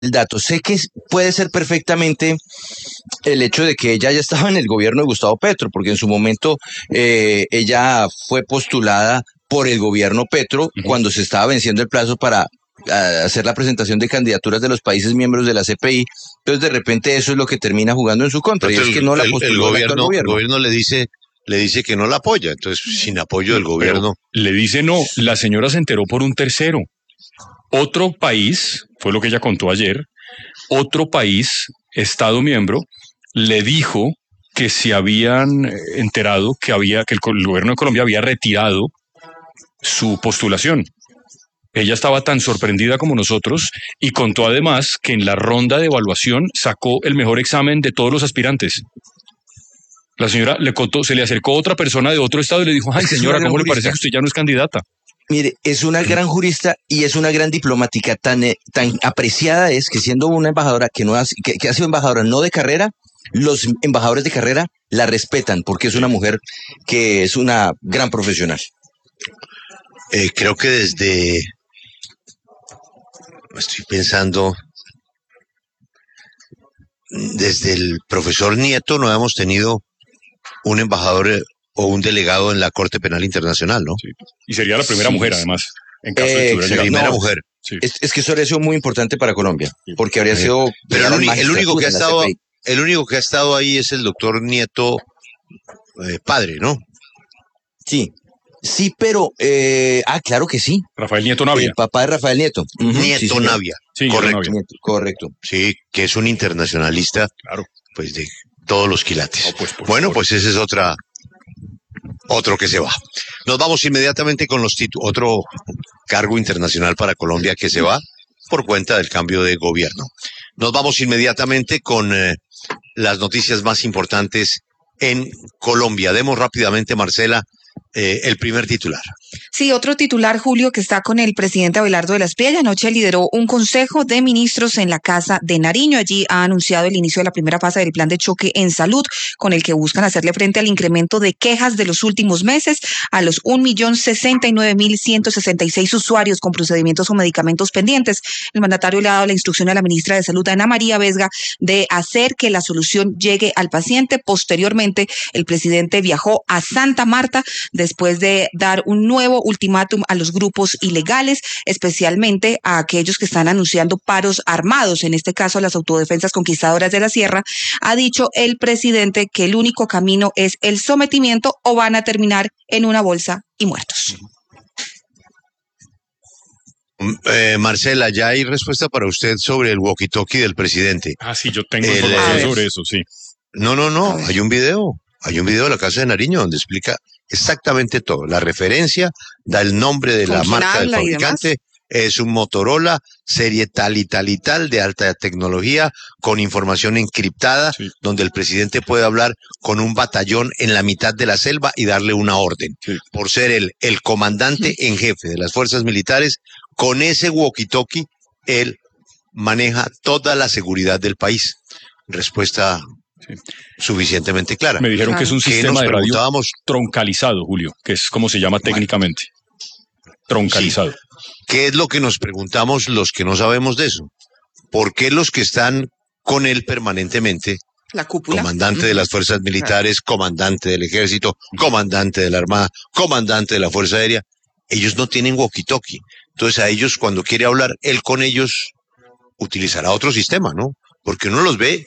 el dato. Sé que puede ser perfectamente el hecho de que ella ya estaba en el gobierno de Gustavo Petro, porque en su momento ella fue postulada por el gobierno Petro cuando se estaba venciendo el plazo para hacer la presentación de candidaturas de los países miembros de la CPI. Entonces de repente eso es lo que termina jugando en su contra. Entonces, y es que no la postuló el actual el gobierno le dice que no la apoya. Entonces, sin apoyo del gobierno. Pero le dice no, la señora se enteró por un tercero. Otro país, fue lo que ella contó ayer, otro país, Estado miembro, le dijo que se habían enterado que el gobierno de Colombia había retirado su postulación. Ella estaba tan sorprendida como nosotros y contó además que en la ronda de evaluación sacó el mejor examen de todos los aspirantes. La señora le contó, se le acercó otra persona de otro estado y le dijo, ay señora, ¿cómo le parece que usted ya no es candidata? Mire, es una gran jurista y es una gran diplomática, tan apreciada es que siendo una embajadora que ha sido embajadora no de carrera, los embajadores de carrera la respetan porque es una mujer que es una gran profesional. Creo que estoy pensando, desde el profesor Nieto no hemos tenido un embajador o un delegado en la Corte Penal Internacional, ¿no? Sí. Y sería la primera mujer, además, en caso de que hubiera llegado. Primera mujer. Sí. Es que eso habría sido muy importante para Colombia, porque habría sido... Pero el único que ha estado ahí es el doctor Nieto, padre, ¿no? Sí, pero... claro que sí. Rafael Nieto Navia. El papá de Rafael Nieto. Nieto Navia. Sí, correcto. Nieto, correcto. Sí, que es un internacionalista, claro, pues de todos los quilates. No, pues, bueno, pues ese es otro que se va. Nos vamos inmediatamente con otro cargo internacional para Colombia que se va por cuenta del cambio de gobierno. Nos vamos inmediatamente con las noticias más importantes en Colombia. Demos rápidamente, Marcela, el primer titular. Sí, otro titular, Julio, que está con el presidente Abelardo de la Espriella. Anoche lideró un consejo de ministros en la Casa de Nariño. Allí ha anunciado el inicio de la primera fase del plan de choque en salud, con el que buscan hacerle frente al incremento de quejas de los últimos meses a los 1.069.166 usuarios con procedimientos o medicamentos pendientes. El mandatario le ha dado la instrucción a la ministra de Salud, Ana María Vesga, de hacer que la solución llegue al paciente. Posteriormente, el presidente viajó a Santa Marta después de dar un nuevo ultimátum a los grupos ilegales, especialmente a aquellos que están anunciando paros armados, en este caso a las autodefensas conquistadoras de la sierra. Ha dicho el presidente que el único camino es el sometimiento o van a terminar en una bolsa y muertos. Marcela, ya hay respuesta para usted sobre el walkie-talkie del presidente. Sí, yo tengo información sobre eso, sí. No, hay un video de la Casa de Nariño donde explica exactamente todo. La referencia, da el nombre de la marca del fabricante, es un Motorola, serie tal y tal y tal, de alta tecnología, con información encriptada, donde el presidente puede hablar con un batallón en la mitad de la selva y darle una orden. Por ser el comandante en jefe de las fuerzas militares, con ese walkie-talkie, él maneja toda la seguridad del país. Respuesta suficientemente clara. Me dijeron que es un sistema de radio troncalizado, Julio, que es como se llama técnicamente. Troncalizado. Sí. ¿Qué es lo que nos preguntamos los que no sabemos de eso? ¿Por qué los que están con él permanentemente, la cúpula, comandante de las fuerzas militares, comandante del ejército, comandante de la armada, comandante de la fuerza aérea, ellos no tienen walkie-talkie? Entonces a ellos, cuando quiere hablar él con ellos, utilizará otro sistema, ¿no? Porque uno los ve.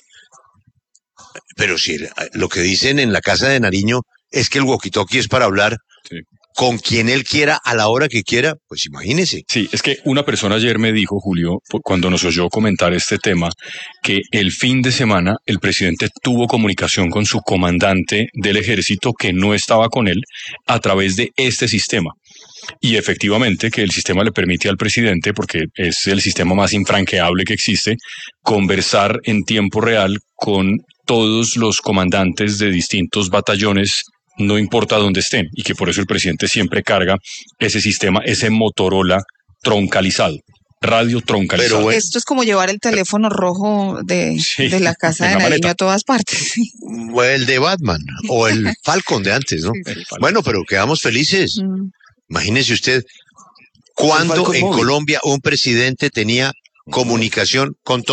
Pero si lo que dicen en la Casa de Nariño es que el walkie-talkie es para hablar con quien él quiera, a la hora que quiera, pues imagínese. Sí, es que una persona ayer me dijo, Julio, cuando nos oyó comentar este tema, que el fin de semana el presidente tuvo comunicación con su comandante del ejército que no estaba con él a través de este sistema. Y efectivamente que el sistema le permite al presidente, porque es el sistema más infranqueable que existe, conversar en tiempo real con todos los comandantes de distintos batallones, no importa dónde estén, y que por eso el presidente siempre carga ese sistema, ese Motorola troncalizado, radio troncalizado. Pero esto es como llevar el teléfono rojo de la Casa de Nariño a todas partes. O el de Batman, o el Falcon de antes, ¿no? Bueno, pero quedamos felices. Imagínese usted, cuando en Colombia un presidente tenía comunicación con